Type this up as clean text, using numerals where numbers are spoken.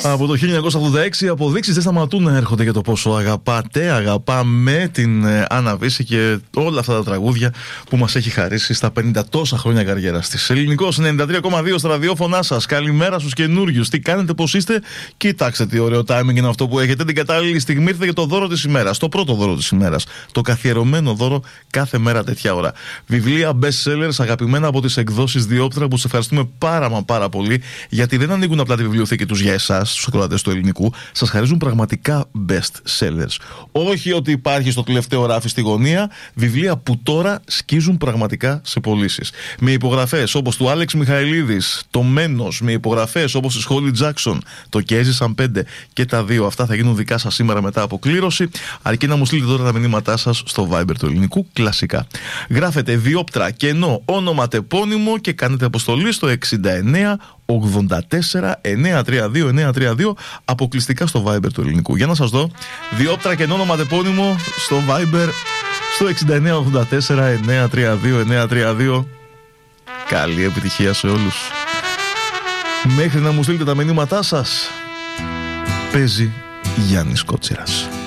Από το 1986 οι αποδείξεις δεν σταματούν να έρχονται για το πόσο αγαπάμε την Άννα Βύση και όλα αυτά τα τραγούδια που μας έχει χαρίσει στα 50 τόσα χρόνια καριέρας της. Ελληνικός 93,2 στα ραδιόφωνά σας. Καλημέρα στους καινούριους. Τι κάνετε, πώς είστε? Κοιτάξτε τι ωραίο timing είναι αυτό που έχετε. Την κατάλληλη στιγμή ήρθε για το δώρο της ημέρας. Το πρώτο δώρο της ημέρας. Το καθιερωμένο δώρο κάθε μέρα τέτοια ώρα. Βιβλία best sellers αγαπημένα από τις εκδόσεις Διόπτρα που σας ευχαριστούμε πάρα πολύ, γιατί δεν ανοίγουν απλά τη βιβλιοθήκη τους για εσάς, τους ακροατές του Ελληνικού, σας χαρίζουν πραγματικά best sellers. Όχι ότι υπάρχει στο τελευταίο ράφι στη γωνία, βιβλία που τώρα σκίζουν πραγματικά σε πωλήσεις. Με υπογραφές όπως του Άλεξ Μιχαηλίδης, το Μένος, με υπογραφές όπως της Χόλι Τζάκσον, το Και έζησαν 5 και τα δύο αυτά θα γίνουν δικά σας σήμερα μετά από κλήρωση. Αρκεί να μου στείλετε τώρα τα μηνύματά σας στο Viber του Ελληνικού, κλασικά. Γράφετε Διόπτρα κενό όνομα τεπώνυμο και κάνετε αποστολή στο 69 84 932 932 αποκλειστικά στο Viber του Ελληνικού. Για να σας δω, Διόπτρα και όνομα τεπώνυμο στο Viber στο 69 84 932 932. Καλή επιτυχία σε όλους. Μέχρι να μου στείλετε τα μηνύματά σας, παίζει Γιάννης Κότσιρας.